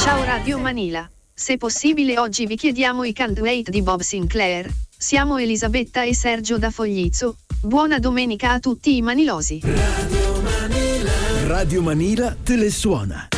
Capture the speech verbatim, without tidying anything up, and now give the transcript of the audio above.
Ciao Radio Manila. Se possibile oggi vi chiediamo i Can't Wait di Bob Sinclair. Siamo Elisabetta e Sergio da Foglizzo. Buona domenica a tutti i manilosi. Radio Manila. Radio Manila te le suona.